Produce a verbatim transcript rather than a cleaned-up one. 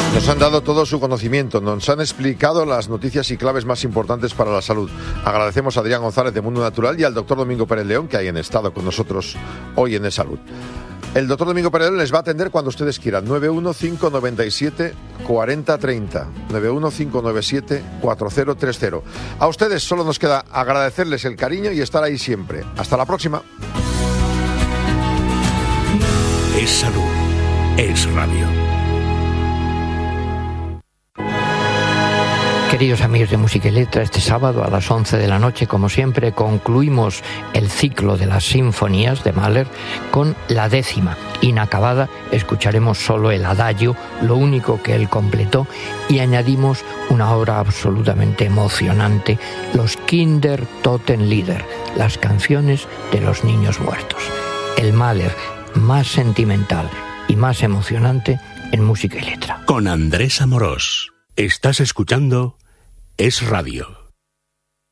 Nos han dado todo su conocimiento, nos han explicado las noticias y claves más importantes para la salud. Agradecemos a Adrián González de Mundo Natural y al doctor Domingo Pérez León, que hayan estado con nosotros hoy en De Salud. El doctor Domingo Pérez León les va a atender cuando ustedes quieran. nueve uno cinco nueve siete cuatro cero tres cero. nueve uno cinco nueve siete cuatro cero tres cero. A ustedes solo nos queda agradecerles el cariño y estar ahí siempre. Hasta la próxima. Es salud. Es radio. Queridos amigos de Música y Letra, este sábado a las once de la noche, como siempre, concluimos el ciclo de las sinfonías de Mahler con la décima. Inacabada, escucharemos solo el adagio, lo único que él completó, y añadimos una obra absolutamente emocionante, los Kindertotenlieder, las canciones de los niños muertos. El Mahler más sentimental y más emocionante en Música y Letra. Con Andrés Amorós. Estás escuchando Es Radio.